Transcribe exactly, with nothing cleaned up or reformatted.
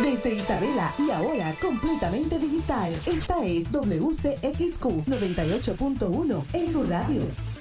Desde Isabela y ahora completamente digital. Esta es W C X Q noventa y ocho punto uno en tu radio.